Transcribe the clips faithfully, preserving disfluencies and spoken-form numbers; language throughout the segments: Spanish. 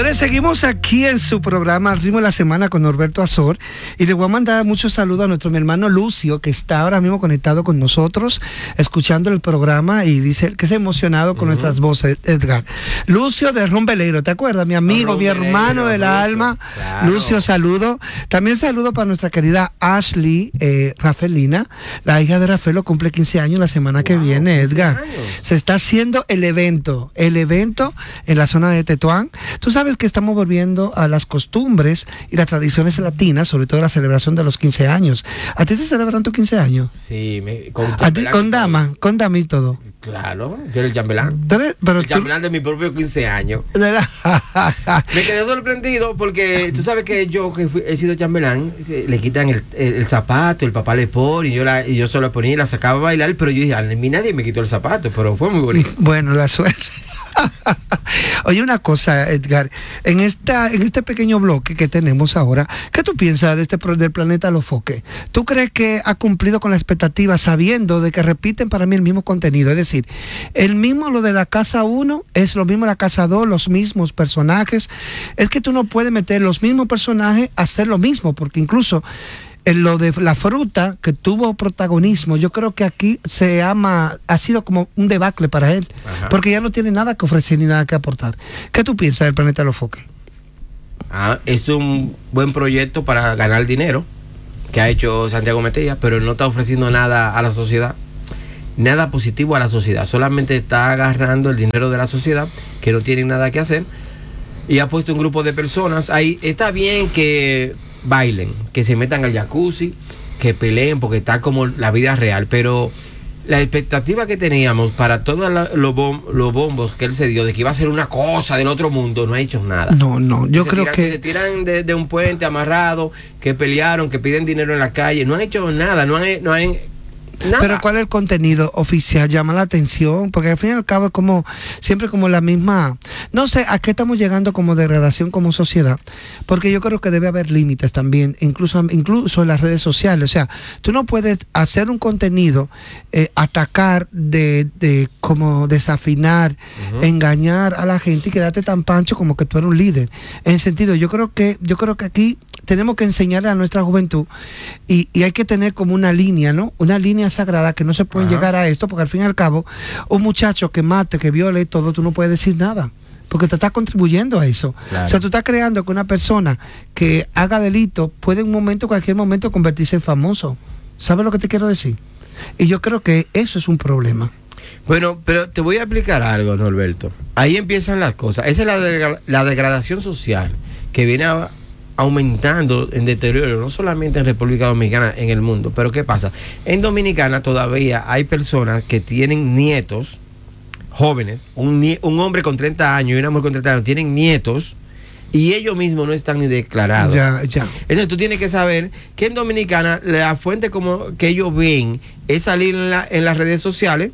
Señores, seguimos aquí en su programa Ritmo de la Semana con Norberto Azor y le voy a mandar muchos saludos a nuestro mi hermano Lucio, que está ahora mismo conectado con nosotros, escuchando el programa y dice que se ha emocionado con uh-huh. nuestras voces, Edgar. Lucio de Rombeleiro, ¿te acuerdas? Mi amigo, no, mi hermano del Lucio, alma. Claro. Lucio, saludo. También saludo para nuestra querida Ashley eh, Rafaelina, la hija de Rafael, cumple quince años la semana wow, que viene, Edgar. Se está haciendo el evento, el evento en la zona de Tetuán. Tú sabes que estamos volviendo a las costumbres y las tradiciones latinas, sobre todo la celebración de los quince años. ¿A ti se celebran tus quince años? Sí, me, con, ¿A ti, con dama, con dama y todo? Claro, yo era el chambelán. Pero el chambelán tú... de mi propio quince años. Me quedé sorprendido porque tú sabes que yo, que fui, he sido chambelán, le quitan el, el, el zapato, el papá le pone, y yo, la, y yo solo la ponía y la sacaba a bailar, pero yo dije, a mí nadie me quitó el zapato, pero fue muy bonito. Bueno, la suerte. Oye, una cosa, Edgar, en esta en este pequeño bloque que tenemos ahora, ¿qué tú piensas de este del planeta Alofoque? ¿Tú crees que ha cumplido con la expectativa sabiendo de que repiten para mí el mismo contenido? Es decir, el mismo lo de la casa uno es lo mismo la casa dos, los mismos personajes. Es que tú no puedes meter los mismos personajes a hacer lo mismo, porque incluso en lo de la fruta que tuvo protagonismo, yo creo que aquí se ama, ha sido como un debacle para él. Ajá. Porque ya no tiene nada que ofrecer ni nada que aportar. ¿Qué tú piensas del planeta Alofoque? Ah, es un buen proyecto para ganar dinero que ha hecho Santiago Metella, pero no está ofreciendo nada a la sociedad, nada positivo a la sociedad, solamente está agarrando el dinero de la sociedad que no tienen nada que hacer y ha puesto un grupo de personas ahí. Está bien que bailen, que se metan al jacuzzi, que peleen, porque está como la vida real, pero la expectativa que teníamos para todos los bom los bombos que él se dio de que iba a ser una cosa del otro mundo, no ha hecho nada. No, no, yo creo tiran, que... que se tiran de, de un puente amarrado, que pelearon, que piden dinero en la calle, no ha hecho nada, no han... No han Nada. Pero ¿cuál es el contenido oficial? Llama la atención, porque al fin y al cabo es como siempre como la misma, no sé a qué estamos llegando como degradación como sociedad, porque yo creo que debe haber límites también, incluso, incluso en las redes sociales. O sea, tú no puedes hacer un contenido, eh, atacar, de, de como desafinar, uh-huh. engañar a la gente y quedarte tan pancho como que tú eres un líder. En el sentido, yo creo que, yo creo que aquí tenemos que enseñarle a nuestra juventud y, y hay que tener como una línea, ¿no? Una línea sagrada que no se puede Ajá. llegar a esto, porque al fin y al cabo, un muchacho que mate, que viole y todo, tú no puedes decir nada, porque te estás contribuyendo a eso. Claro. O sea, tú estás creando que una persona que haga delito puede en un momento, cualquier momento, convertirse en famoso. ¿Sabes lo que te quiero decir? Y yo creo que eso es un problema. Bueno, pero te voy a explicar algo, Norberto. Ahí empiezan las cosas. Esa es la, de, la degradación social que viene a aumentando en deterioro, no solamente en República Dominicana, en el mundo. Pero ¿qué pasa? En Dominicana todavía hay personas que tienen nietos jóvenes, un, nie un hombre con treinta años y una mujer con treinta años, tienen nietos y ellos mismos no están ni declarados. Ya, ya. Entonces tú tienes que saber que en Dominicana la fuente como que ellos ven es salir en, la, en las redes sociales,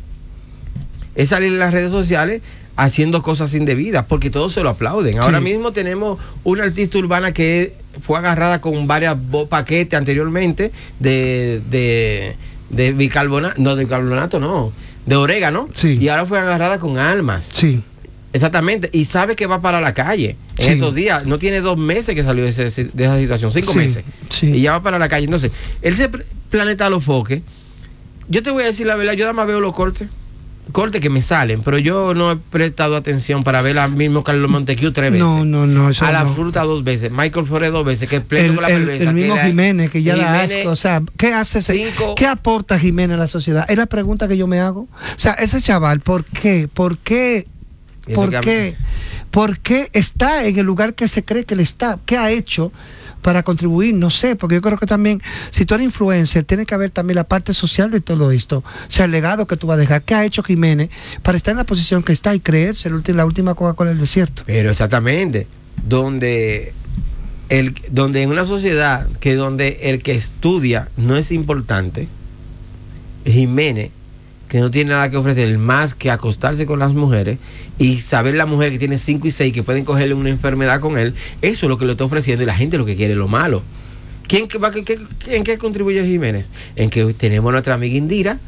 es salir en las redes sociales haciendo cosas indebidas, porque todos se lo aplauden. Ahora sí. mismo tenemos una artista urbana que fue agarrada con varios paquetes anteriormente de, de, de bicarbonato, no de bicarbonato, no, de orégano, sí. y ahora fue agarrada con armas. Sí. Exactamente, y sabe que va para la calle en sí. estos días. No tiene dos meses que salió de, ese, de esa situación, cinco sí. meses. Sí. Y ya va para la calle. Entonces, ese planeta Alofoque, yo te voy a decir la verdad, yo nada más veo los cortes. Cortes que me salen, pero yo no he prestado atención para ver al mismo Carlos Montecu tres veces. No, no, no. A la no. fruta dos veces, Michael Flores dos veces, que es pleno el, con la el, cerveza. el mismo que Jiménez, que ya Jiménez, da asco. O sea, ¿qué hace ese, cinco, ¿qué aporta Jiménez a la sociedad? Es la pregunta que yo me hago. O sea, ese chaval, ¿por qué? ¿Por qué? ¿Por qué? ¿Por qué está en el lugar que se cree que le está? ¿Qué ha hecho para contribuir? No sé, porque yo creo que también, si tú eres influencer, tiene que haber también la parte social de todo esto. O sea, el legado que tú vas a dejar. ¿Qué ha hecho Jiménez para estar en la posición que está y creerse la última Coca-Cola del desierto? Pero exactamente, donde, el, donde en una sociedad que donde el que estudia no es importante, Jiménez, que no tiene nada que ofrecer más que acostarse con las mujeres y saber la mujer que tiene cinco y seis que pueden cogerle una enfermedad con él, eso es lo que le está ofreciendo y la gente lo que quiere es lo malo. ¿Quién va, qué, qué, ¿En qué contribuye Jiménez? En que tenemos a nuestra amiga Indira,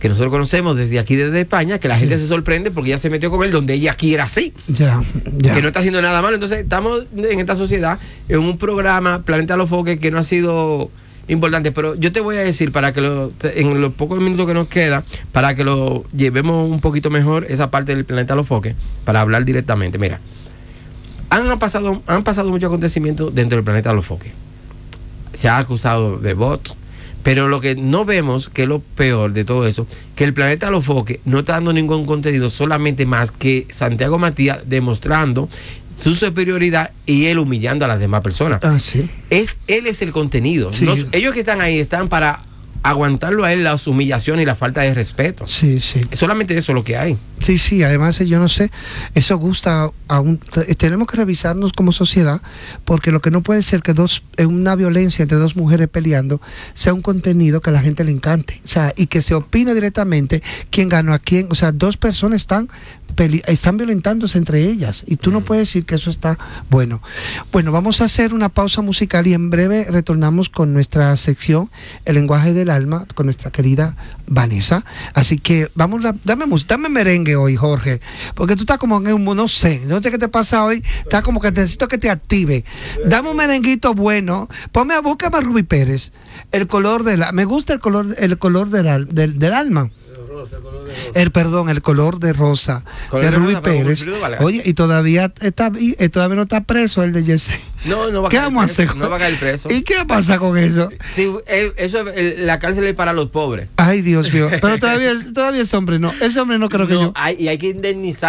que nosotros conocemos desde aquí, desde España, que la gente se sorprende porque ella se metió con él donde ella aquí era así. Ya, ya. Que no está haciendo nada malo. Entonces, estamos en esta sociedad, en un programa, Planeta Los Foques, que no ha sido importante. Pero yo te voy a decir, para que lo, en los pocos minutos que nos queda, para que lo llevemos un poquito mejor, esa parte del Planeta Los Foques, para hablar directamente. Mira, han pasado, han pasado muchos acontecimientos dentro del Planeta Los Foques. Se ha acusado de bots, pero lo que no vemos, que es lo peor de todo eso, que el Planeta Los Foques no está dando ningún contenido, solamente más que Santiago Matías demostrando su superioridad y él humillando a las demás personas. Ah, sí. Es, él es el contenido. Sí. Los, ellos que están ahí están para aguantarlo a él, las humillaciones y la falta de respeto. Sí, sí. Solamente eso es lo que hay. Sí, sí, además yo no sé, eso gusta a un, tenemos que revisarnos como sociedad, porque lo que no puede ser que dos, una violencia entre dos mujeres peleando sea un contenido que a la gente le encante, o sea, y que se opine directamente quién ganó a quién, o sea, dos personas están peli, están violentándose entre ellas y tú no puedes decir que eso está bueno. Bueno, vamos a hacer una pausa musical y en breve retornamos con nuestra sección El lenguaje del alma con nuestra querida Vanessa. Así que vamos, a, dame, dame merengue hoy, Jorge, porque tú estás como en un, no sé, no sé qué te pasa hoy, está como que necesito que te active. Dame un merenguito bueno, ponme a búscame a Rubí Pérez, el color de la, me gusta el color, el color del, del, del alma. Rosa, color de rosa. El perdón, el color de rosa Color de de Rubí rosa, pero Pérez. cumplido, vale. Oye, y todavía está y, y todavía no está preso el de Jesse. No, no va a ¿Qué caer vamos a preso, hacer? No va a caer preso. ¿Y qué pasa con eso? Sí, eh, eso es, el- la cárcel es para los pobres. Ay, Dios mío. Pero todavía, todavía ese hombre no. Ese hombre no creo que No, yo. hay, y hay que indemnizar